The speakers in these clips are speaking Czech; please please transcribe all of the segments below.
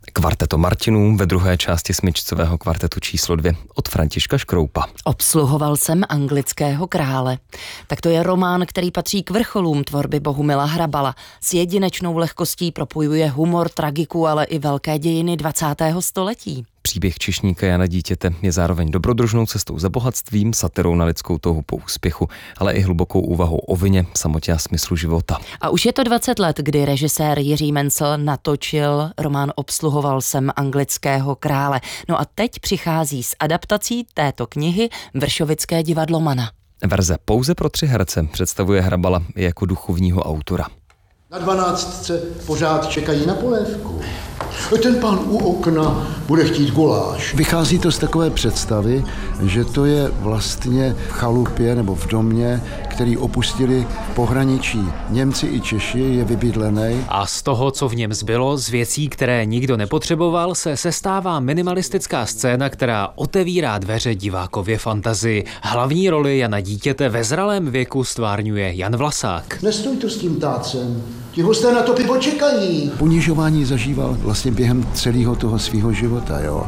Kvarteto Martinů ve druhé části smyčcového kvartetu číslo 2 od Františka Škroupa. Obsluhoval jsem anglického krále. Tak to je román, který patří k vrcholům tvorby Bohumila Hrabala. S jedinečnou lehkostí propojuje humor, tragiku, ale i velké dějiny 20. století. Příběh číšníka Jana Dítěte je zároveň dobrodružnou cestou za bohatstvím, satirou na lidskou touhu po úspěchu, ale i hlubokou úvahou o vině, samotě a smyslu života. A už je to 20 let, kdy režisér Jiří Mencel natočil román Obsluhoval jsem anglického krále. No a teď přichází s adaptací této knihy Vršovické divadlo Mana. Verze pouze pro 3 herce představuje Hrabala i jako duchovního autora. Na 12 pořád čekají na polévku. Ten pán u okna bude chtít guláš. Vychází to z takové představy, že to je vlastně v chalupě nebo v domě, který opustili pohraničí Němci i Češi, je vybydlený. A z toho, co v něm zbylo, z věcí, které nikdo nepotřeboval, se sestává minimalistická scéna, která otevírá dveře divákově fantazii. Hlavní roli Jana Dítěte ve zralém věku stvárňuje Jan Vlasák. Nestoj to s tím tácem. Ti hosté na to pivo čekají. Ponižování zažíval vlastně během celého toho svého života, jo.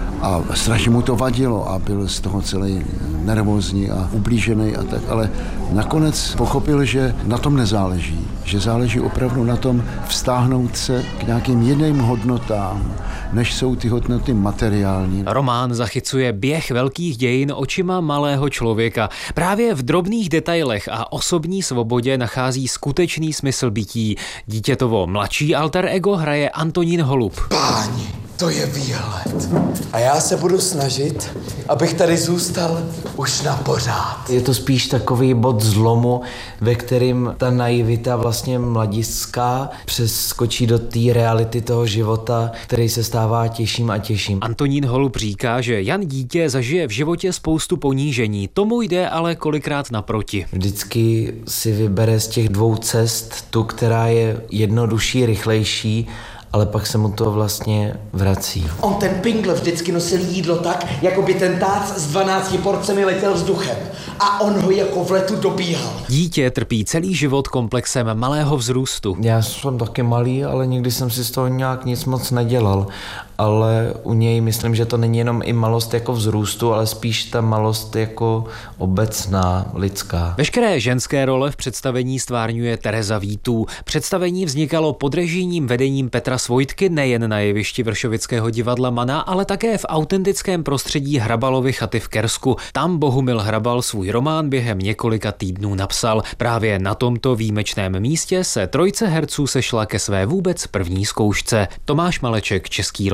A strašně mu to vadilo a byl z toho celý nervózní a ublížený a tak, ale nakonec pochopil, že na tom nezáleží, že záleží opravdu na tom vztáhnout se k nějakým jiným hodnotám, než jsou ty hodnoty materiální. Román zachycuje běh velkých dějin očima malého člověka. Právě v drobných detailech a osobní svobodě nachází skutečný smysl bytí. Dítětovo mladší alter ego hraje Antonín Holub. Páni, to je výhled. A já se budu snažit, abych tady zůstal už na pořád. Je to spíš takový bod zlomu, ve kterým ta naivita vlastně mladiská přeskočí do té reality toho života, který se stává těžším a těžším. Antonín Holub říká, že Jan Dítě zažije v životě spoustu ponížení. Tomu jde ale kolikrát naproti. Vždycky si vybere z těch 2 cest tu, která je jednodušší, rychlejší, ale pak se mu to vlastně vrací. On ten Pingl vždycky nosil jídlo tak, jako by ten tác s 12 porcemi letěl vzduchem. A on ho jako v letu dobíhal. Dítě trpí celý život komplexem malého vzrůstu. Já jsem taky malý, ale nikdy jsem si z toho nějak nic moc nedělal. Ale u něj myslím, že to není jenom i malost jako vzrůstu, ale spíš ta malost jako obecná, lidská. Veškeré ženské role v představení stvárňuje Tereza Vítů. Představení vznikalo pod režijním vedením Petra Svojtky nejen na jevišti Vršovického divadla Mana, ale také v autentickém prostředí Hrabalovy chaty v Kersku. Tam Bohumil Hrabal svůj román během několika týdnů napsal. Právě na tomto výjimečném místě se trojice herců sešla ke své vůbec první zkoušce. Tomáš Maleček, Český